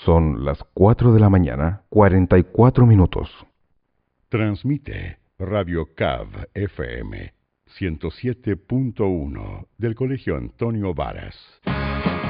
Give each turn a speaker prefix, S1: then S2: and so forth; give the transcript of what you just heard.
S1: Son las 4 de la mañana, 44 minutos.
S2: Transmite Radio CAV FM 107.1 del Colegio Antonio Varas.